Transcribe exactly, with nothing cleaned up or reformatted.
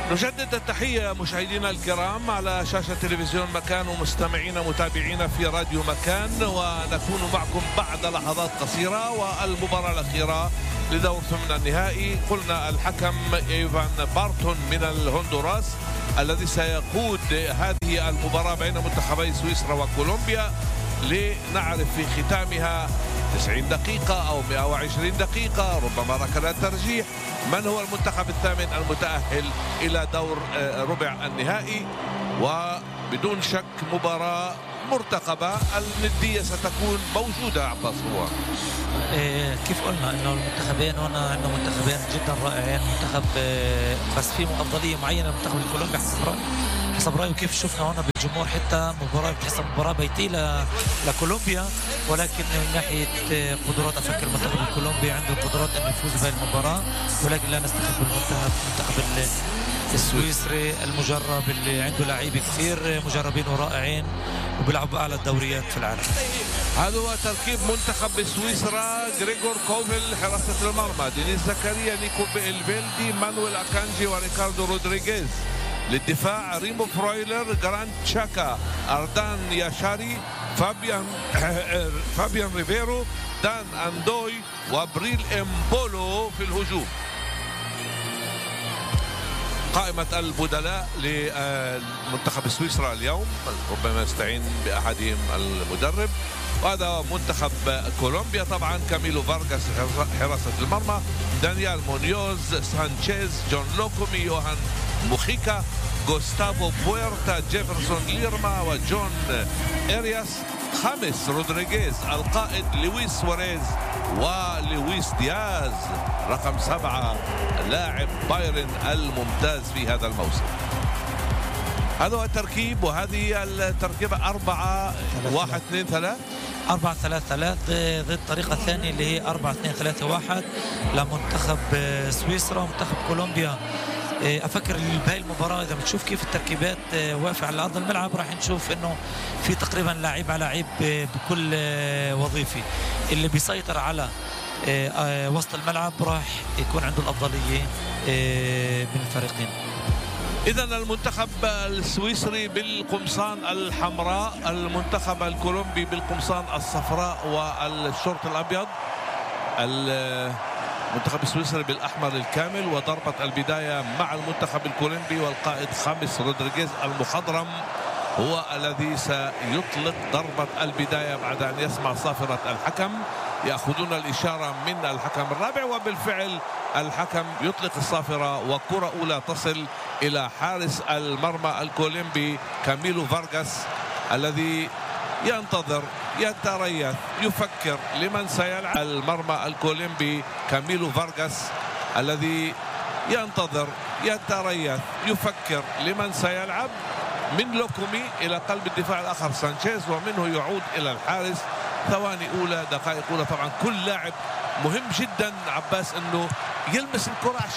نجدد التحية مشاهدينا الكرام على شاشة تلفزيون مكان ومستمعينا متابعينا في راديو مكان، ونكون معكم بعد لحظات قصيرة والمباراة الأخيرة لدور ثمن النهائي. قلنا الحكم إيفان بارتون من الهندوراس الذي سيقود هذه المباراة بين منتخبي سويسرا وكولومبيا، لنعرف في ختامها تسعين دقيقة أو مئة وعشرين دقيقة ربما ركلات ترجيح من هو المنتخب الثامن المتأهل إلى دور ربع النهائي. وبدون شك مباراة مرتقبة، الندية ستكون موجودة. عباس روان، إيه كيف قلنا انه المنتخبين هنا عندهم منتخبين جدا رائعين، منتخب إيه بس في افضليه معينه للمنتخب الكولومبي حسب رايي حسب رايي كيف شفنا هنا بالجمهور، حتى مباراه بتحسب مباراه بيتيه لكولومبيا، ولكن من ناحيه قدرات افكر المنتخب الكولومبي عنده قدرات انه يفوز بهذه المباراه، ولكن لا نستخف بالمنتخب المنتخب السويسري المجرب اللي عنده لعيبه كثير مجربين ورائعين وبيلعبوا اعلى الدوريات في العالم. هذا هو تركيب منتخب سويسرا: غريغور كوفيل حراسة المرمى، دينيس زكريا، نيكو الفيلدي، مانويل اكانجي وريكاردو رودريغيز. للدفاع: ريمو فرويلر، جراند تشاكا، اردان ياشاري، فابيان فابيان ريفيرو، دان اندوي وبريل امبولو. في الهجوم قائمة البدلاء لمنتخب سويسرا اليوم، ربما يستعين بأحدهم المدرب. وهذا منتخب كولومبيا طبعا: كاميلو فارغاس حراسة المرمى، دانيال مونيوز، سانشيز، جون لوكومي، يوهان موخيكا، غوستافو بويرتا، جيفرسون ليرما وجون إرياس. خامس رودريغيز، القائد لويس سواريز ولويس دياز. رقم سبعة لاعب بايرن الممتاز في هذا الموسم. هذا هو التركيب، وهذه التركيبة أربعة واحد اثنين ثلاث أربعة ثلاثة ثلاث ضد الطريقة الثانية اللي هي أربعة اثنين ثلاثة واحد لمنتخب سويسرا ومنتخب كولومبيا. افكر بهاي المباراه اذا بتشوف كيف التركيبات واقفه على ارض الملعب راح نشوف انه في تقريبا لاعب على لاعب بكل وظيفه، اللي بيسيطر على وسط الملعب راح يكون عنده الافضليه من الفريقين. إذا المنتخب السويسري بالقمصان الحمراء، المنتخب الكولومبي بالقمصان الصفراء والشورت الابيض، المنتخب السويسري بالأحمر الكامل. وضربة البداية مع المنتخب الكولومبي والقائد خامس رودريغيز المخضرم هو الذي سيطلق ضربة البداية بعد أن يسمع صافرة الحكم. يأخذون الإشارة من الحكم الرابع، وبالفعل الحكم يطلق الصافرة، وكرة أولى تصل إلى حارس المرمى الكولومبي كاميلو فارغاس الذي ينتظر، يتريث، يفكر لمن سيلعب. المرمى الكولومبي كاميلو فارغاس الذي ينتظر، يتريث، يفكر لمن سيلعب. من لوكومي إلى قلب الدفاع الآخر سانشيز، ومنه يعود إلى الحارس. ثواني أولى، دقائق أولى. طبعا كل لاعب مهم جدا عباس أنه يلمس الكرة